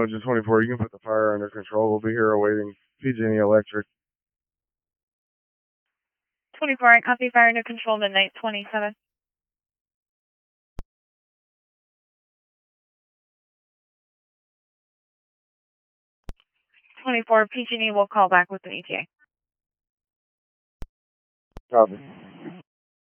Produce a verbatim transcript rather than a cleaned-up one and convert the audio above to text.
Engine twenty-four, you can put the fire under control. We'll be here awaiting P G and E Electric. twenty-four, I copy fire under control, midnight twenty-seven. twenty-four, P G and E will call back with an E T A. Copy.